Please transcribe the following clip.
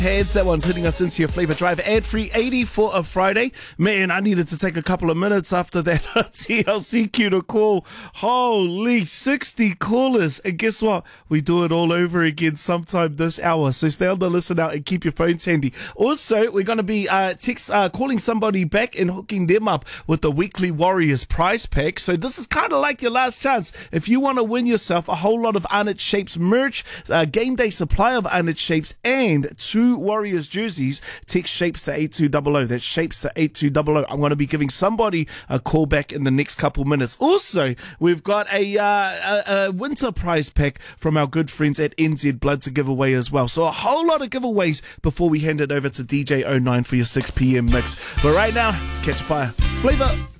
Heads, that one's hitting us into your Flavor Drive ad-free 80 for a Friday. Man, I needed to take a couple of minutes after that TLC cue to call. Holy 60 callers. And guess what? We do it all over again sometime this hour. So stay on the listen out and keep your phones handy. Also, we're going to be calling somebody back and hooking them up with the Weekly Warriors prize pack. So this is kind of like your last chance. If you want to win yourself a whole lot of Arnott Shapes merch, game day supply of Arnott Shapes, and 2 Warriors jerseys, text Shapes to 8200. That's Shapes to 8200. I'm going to be giving somebody a call back in the next couple minutes. Also, we've got a winter prize pack from our good friends at NZ Blood to give away as well. So a whole lot of giveaways before we hand it over to DJ 09 for your 6 p.m. mix. But right now, let's catch a fire. It's Flavor.